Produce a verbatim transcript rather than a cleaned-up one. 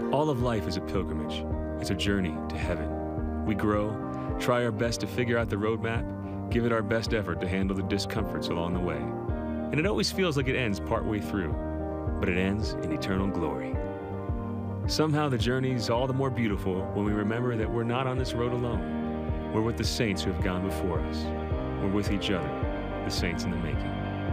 All of life is a pilgrimage. It's a journey to heaven. We grow, try our best to figure out the roadmap, give it our best effort to handle the discomforts along the way. And it always feels like it ends partway through, but it ends in eternal glory. Somehow the journey's all the more beautiful when we remember that we're not on this road alone. We're with the saints who have gone before us. We're with each other, the saints in the making.